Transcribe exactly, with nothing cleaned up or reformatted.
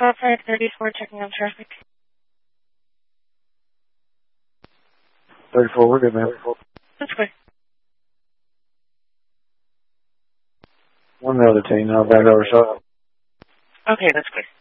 four five thirty-four, checking on traffic. thirty-four, we're good, man. That's good. One other team, I'll back over, so. Okay, that's good.